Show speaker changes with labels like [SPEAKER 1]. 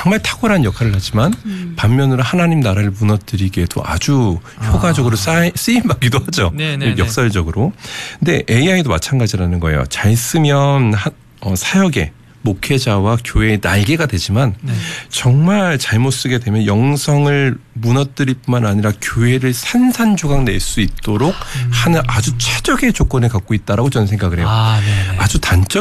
[SPEAKER 1] 정말 탁월한 역할을 하지만 반면으로 하나님 나라를 무너뜨리기에도 아주 효과적으로 쓰임받기도 하죠.
[SPEAKER 2] 네네네.
[SPEAKER 1] 역설적으로. 근데 AI도 마찬가지라는 거예요. 잘 쓰면 사역에 목회자와 교회의 날개가 되지만 정말 잘못 쓰게 되면 영성을 무너뜨릴 뿐만 아니라 교회를 산산조각 낼 수 있도록 하는 아주 최적의 조건을 갖고 있다라고 저는 생각을 해요. 아주 단적